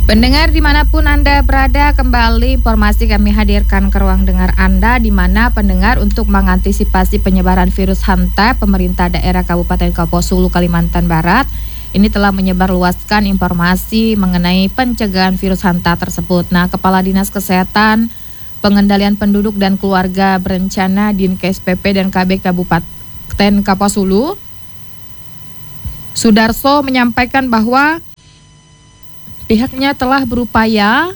Pendengar dimanapun Anda berada, kembali informasi kami hadirkan ke ruang dengar Anda, di mana pendengar untuk mengantisipasi penyebaran virus hanta, pemerintah daerah Kabupaten Kapuas Hulu, Kalimantan Barat ini telah menyebarluaskan informasi mengenai pencegahan virus hanta tersebut. Nah, Kepala Dinas Kesehatan, Pengendalian Penduduk dan Keluarga Berencana Dinkes PP dan KB Kabupaten Kapuas Hulu, Sudarso menyampaikan bahwa pihaknya telah berupaya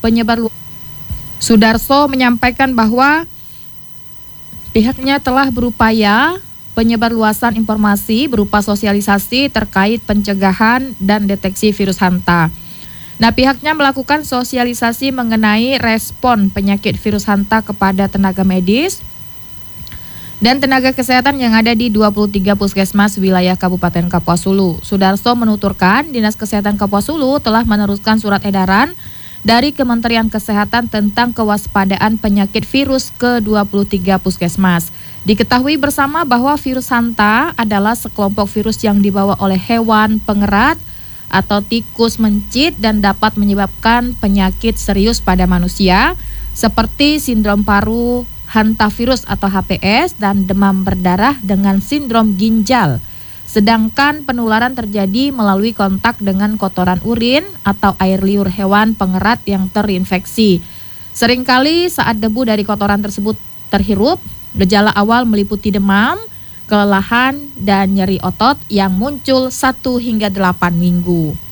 penyebarluasan informasi berupa sosialisasi terkait pencegahan dan deteksi virus hanta. Nah, pihaknya melakukan sosialisasi mengenai respon penyakit virus hanta kepada tenaga medis dan tenaga kesehatan yang ada di 23 puskesmas wilayah Kabupaten Kapuas Hulu. Sudarso menuturkan, Dinas Kesehatan Kapuas Hulu telah meneruskan surat edaran dari Kementerian Kesehatan tentang kewaspadaan penyakit virus ke 23 puskesmas. Diketahui bersama bahwa virus hanta adalah sekelompok virus yang dibawa oleh hewan pengerat atau tikus mencit dan dapat menyebabkan penyakit serius pada manusia seperti sindrom paru hantavirus atau HPS dan demam berdarah dengan sindrom ginjal. Sedangkan penularan terjadi melalui kontak dengan kotoran urin atau air liur hewan pengerat yang terinfeksi. Seringkali saat debu dari kotoran tersebut terhirup, gejala awal meliputi demam, kelelahan, dan nyeri otot yang muncul 1 hingga 8 minggu.